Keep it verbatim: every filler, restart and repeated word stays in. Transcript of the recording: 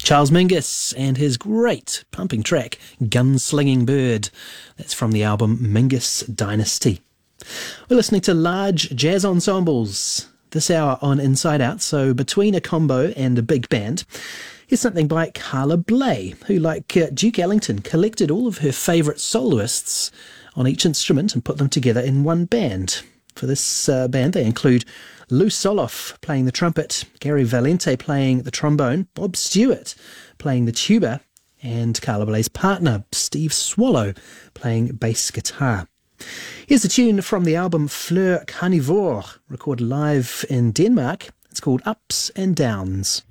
Charles Mingus and his great pumping track, Gunslinging Bird. That's from the album Mingus Dynasty. We're listening to large jazz ensembles this hour on Inside Out, so between a combo and a big band. Here's something by Carla Bley, who, like uh, Duke Ellington, collected all of her favourite soloists on each instrument and put them together in one band. For this uh, band, they include Lou Soloff playing the trumpet, Gary Valente playing the trombone, Bob Stewart playing the tuba, and Carla Bley's partner, Steve Swallow, playing bass guitar. Here's a tune from the album Fleur Carnivore, recorded live in Denmark. It's called Ups and Downs.